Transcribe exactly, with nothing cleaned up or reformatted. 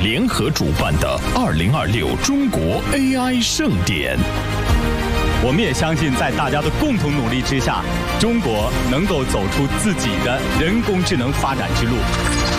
联合主办的二零二六中国 A I 盛典。 我们也相信，在大家的共同努力之下，中国能够走出自己的人工智能发展之路。